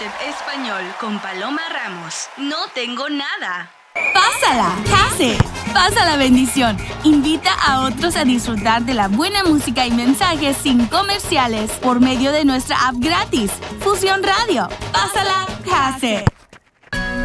Closet Español con Paloma Ramos. No tengo nada. Pásala, Case. Pasa la bendición. Invita a otros a disfrutar de la buena música y mensajes sin comerciales por medio de nuestra app gratis, Fusión Radio. Pásala, Case.